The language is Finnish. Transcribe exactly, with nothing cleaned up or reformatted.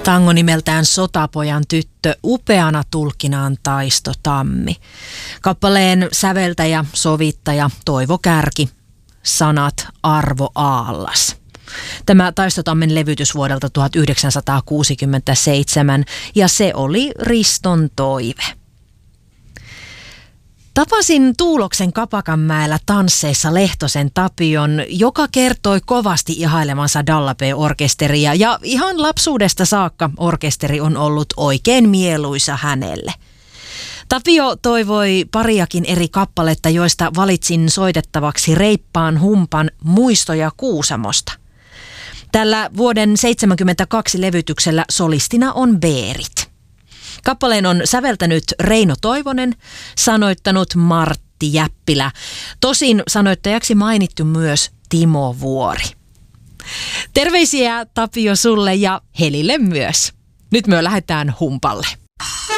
Tango nimeltään Sotapojan tyttö, upeana tulkkinaan Taisto Tammi. Kappaleen säveltäjä, sovittaja Toivo Kärki, sanat Arvo Aallas. Tämä Taisto Tammen levytys vuodelta tuhatyhdeksänsataakuusikymmentäseitsemän ja se oli Riston toive. Tapasin Tuuloksen Kapakanmäellä tansseissa Lehtosen Tapion, joka kertoi kovasti ihailemansa Dallapé-orkesteria ja ihan lapsuudesta saakka orkesteri on ollut oikein mieluisa hänelle. Tapio toivoi pariakin eri kappaletta, joista valitsin soitettavaksi Reippaan Humpan Muistoja Kuusamosta. Tällä vuoden seitsemänkymmentäkaksi levytyksellä solistina on Beerit. Kappaleen on säveltänyt Reino Toivonen, sanoittanut Martti Jäppilä. Tosin sanoittajaksi mainittu myös Timo Vuori. Terveisiä Tapio sulle ja Helille myös. Nyt me lähdetään Humpalle.